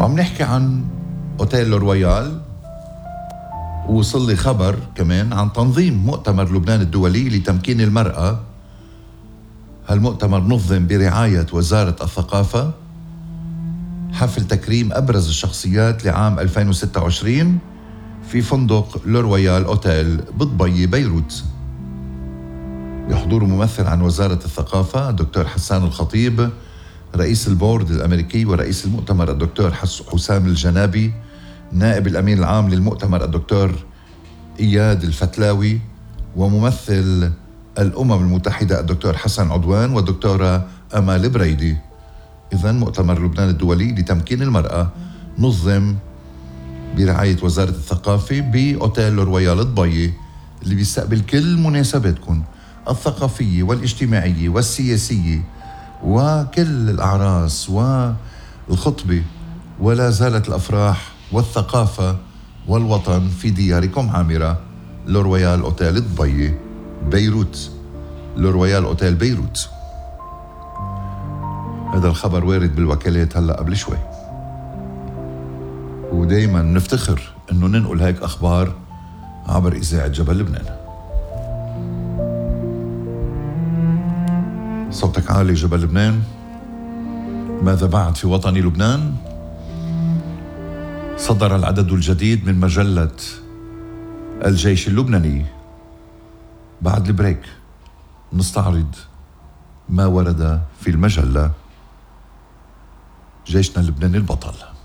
وعم نحكي عن أوتيل رويال. ووصل لي خبر كمان عن تنظيم مؤتمر لبنان الدولي لتمكين المرأة. هالمؤتمر نظم برعاية وزارة الثقافة، حفل تكريم أبرز الشخصيات لعام 2026 في فندق لورويال أوتيل بضبي بيروت. يحضر ممثل عن وزارة الثقافة الدكتور حسان الخطيب، رئيس البورد الأمريكي ورئيس المؤتمر الدكتور حسام الجنابي، نائب الأمين العام للمؤتمر الدكتور إياد الفتلاوي، وممثل الأمم المتحدة الدكتور حسن عدوان والدكتورة أمال بريدي. إذن مؤتمر لبنان الدولي لتمكين المرأة نظم برعاية وزارة الثقافة بأوتيل لورويال ضبي، اللي بيستقبل كل مناسباتكم الثقافية والاجتماعية والسياسية وكل الأعراس والخطبة، ولا زالت الأفراح والثقافة والوطن في دياركم عامرة. لورويال أوتيل ضبي بيروت، لورويال أوتيل بيروت. هذا الخبر وارد بالوكالات هلأ قبل شوي، ودايما نفتخر انه ننقل هيك اخبار عبر اذاعة جبل لبنان. صوتك عالي جبل لبنان. ماذا بعد في وطن لبنان؟ صدر العدد الجديد من مجلة الجيش اللبناني. بعد البريك نستعرض ما ورد في المجلة. جيشنا اللبناني البطل.